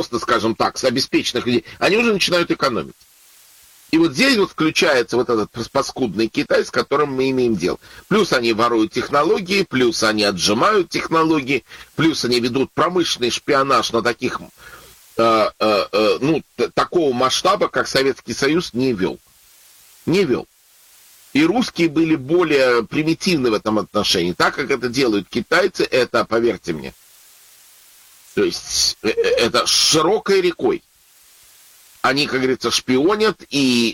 просто, скажем так, с обеспеченных людей, они уже начинают экономить. И вот здесь вот включается вот этот паскудный Китай, с которым мы имеем дело. Плюс они воруют технологии, плюс они отжимают технологии, плюс они ведут промышленный шпионаж на таких, такого масштаба, как Советский Союз не вел. Не вел. И русские были более примитивны в этом отношении. Так как это делают китайцы, это, поверьте мне, то есть это широкой рекой. Они, как говорится, шпионят и...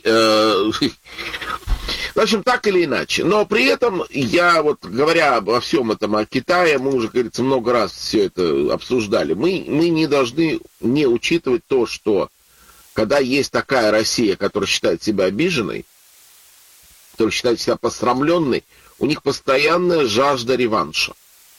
В общем, так или иначе. Но при этом я, вот говоря обо всем этом, о Китае, мы уже, как говорится, много раз все это обсуждали. Мы не должны не учитывать то, что когда есть такая Россия, которая считает себя обиженной, которая считает себя посрамленной, у них постоянная жажда реванша.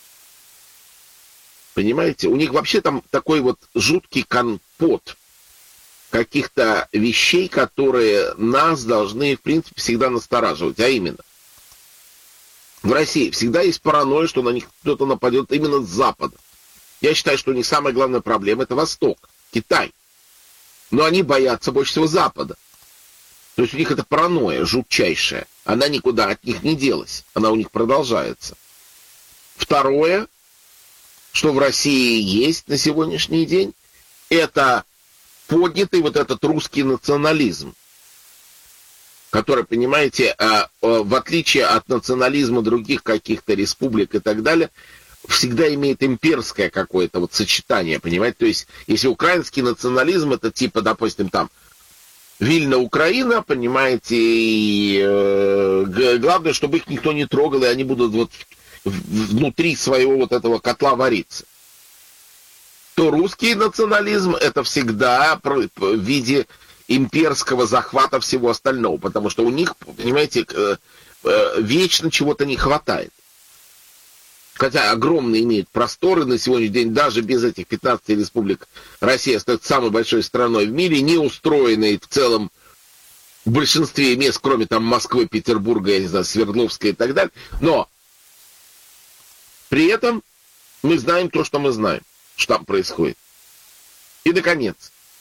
Понимаете? У них вообще там такой вот жуткий компот каких-то вещей, которые нас должны, в принципе, всегда настораживать. А именно, в России всегда есть паранойя, что на них кто-то нападет именно с Запада. Я считаю, что у них самая главная проблема – это Восток, Китай. Но они боятся больше всего Запада. То есть у них это паранойя жутчайшая. Она никуда от них не делась. Она у них продолжается. Второе, что в России есть на сегодняшний день, это поднятый вот этот русский национализм, который, понимаете, в отличие от национализма других каких-то республик и так далее, всегда имеет имперское какое-то вот сочетание, понимаете? То есть, если украинский национализм, это типа, допустим, там, Вильна, Украина, понимаете, и главное, чтобы их никто не трогал, и они будут вот внутри своего вот этого котла вариться. То русский национализм это всегда в виде имперского захвата всего остального, потому что у них, понимаете, вечно чего-то не хватает. Хотя огромные имеют просторы на сегодняшний день, даже без этих 15 республик Россия остается самой большой страной в мире, не устроенной в целом в большинстве мест, кроме там Москвы, Петербурга, я не знаю, Свердловска и так далее. Но при этом мы знаем то, что мы знаем, что там происходит. И, наконец,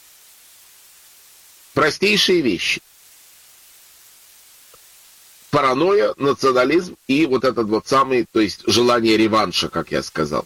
простейшие вещи. Паранойя, национализм и вот этот вот самый, то есть желание реванша, как я сказал.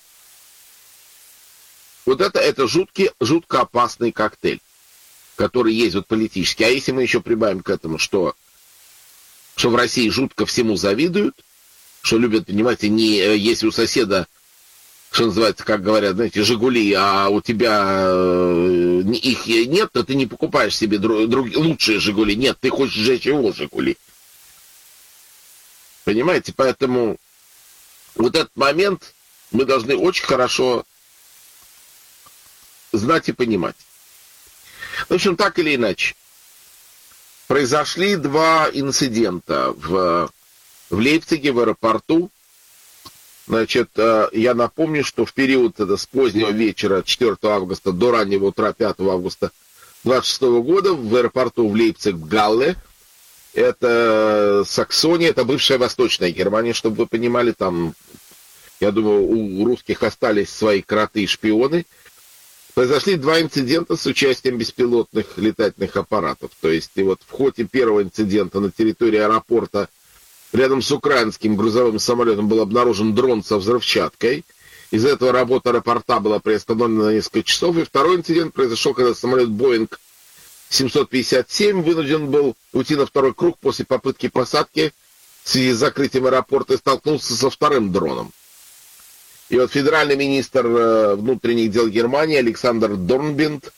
Вот это жутко опасный коктейль, который есть вот политический. А если мы еще прибавим к этому, что в России жутко всему завидуют, что любят, понимаете, не если у соседа, что называется, как говорят, знаете, «Жигули», а у тебя их нет, то ты не покупаешь себе лучшие «Жигули». Нет, ты хочешь сжечь его «Жигули». Понимаете? Поэтому вот этот момент мы должны очень хорошо знать и понимать. В общем, так или иначе, произошли два инцидента в Лейпциге, в аэропорту. Значит, я напомню, что в период с позднего вечера 4 августа до раннего утра 5 августа 26 года в аэропорту в Лейпциг-Галле, это Саксония, это бывшая Восточная Германия, чтобы вы понимали, там, я думаю, у русских остались свои кроты и шпионы. Произошли два инцидента с участием беспилотных летательных аппаратов. То есть, и вот в ходе первого инцидента на территории аэропорта рядом с украинским грузовым самолетом был обнаружен дрон со взрывчаткой. Из-за этого работа аэропорта была приостановлена на несколько часов. И второй инцидент произошел, когда самолет Boeing 757 вынужден был уйти на второй круг после попытки посадки в связи с закрытием аэропорта и столкнулся со вторым дроном. И вот федеральный министр внутренних дел Германии Александр Добринт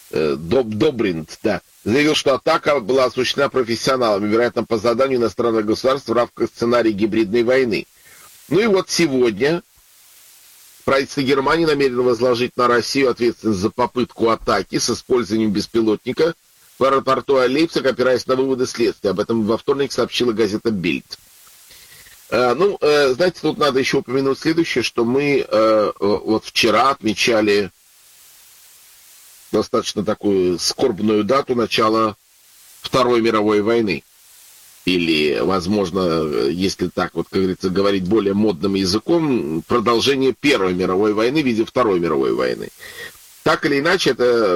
заявил, что атака была осуществлена профессионалами, вероятно, по заданию иностранных государств в рамках сценария гибридной войны. Ну и вот сегодня правительство Германии намерено возложить на Россию ответственность за попытку атаки с использованием беспилотника в аэропорту Лейпциг, опираясь на выводы следствия. Об этом во вторник сообщила газета «Бильд». Знаете, тут надо еще упомянуть следующее, что мы вот вчера отмечали достаточно такую скорбную дату начала Второй мировой войны. Или, возможно, если так вот, как говорится, говорить более модным языком, продолжение Первой мировой войны в виде Второй мировой войны. Так или иначе, это